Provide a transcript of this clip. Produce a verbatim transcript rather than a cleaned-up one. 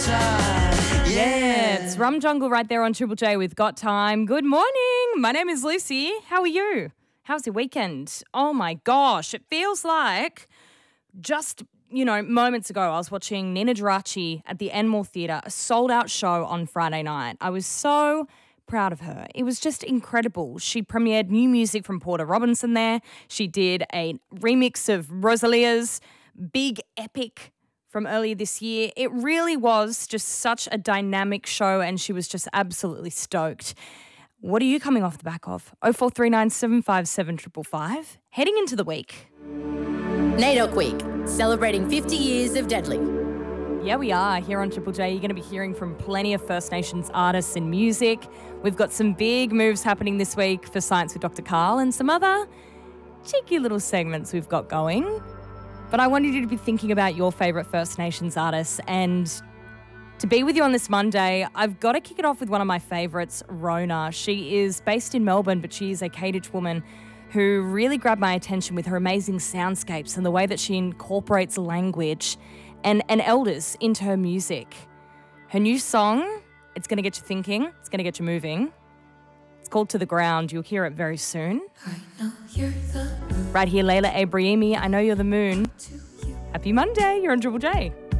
side. Yeah, it's Rum Jungle right there on Triple J with Got Time. Good morning. My name is Lucy. How are you? How's your weekend? Oh my gosh, it feels like just, you know, moments ago I was watching Nina Geraci at the Enmore Theatre, a sold-out show on Friday night. I was so proud of her. It was just incredible. She premiered new music from Porter Robinson there. She did a remix of Rosalia's big epic from earlier this year. It really was just such a dynamic show and she was just absolutely stoked. What are you coming off the back of? oh four three nine, seven five seven, five five five. Heading into the week. NAIDOC Week, celebrating fifty years of Deadly. Yeah, we are. Here on Triple J, you're going to be hearing from plenty of First Nations artists and music. We've got some big moves happening this week for Science with Doctor Carl and some other cheeky little segments we've got going. But I wanted you to be thinking about your favourite First Nations artists, and to be with you on this Monday, I've got to kick it off with one of my favourites, Rona. She is based in Melbourne, but she is a Kadich woman who really grabbed my attention with her amazing soundscapes and the way that she incorporates language and, and elders into her music. Her new song, it's going to get you thinking, it's going to get you moving. It's called To The Ground. You'll hear it very soon. I know you're the moon Right here, Layla Ibrahimi, I Know You're the Moon. to you. Happy Monday, you're on Triple J.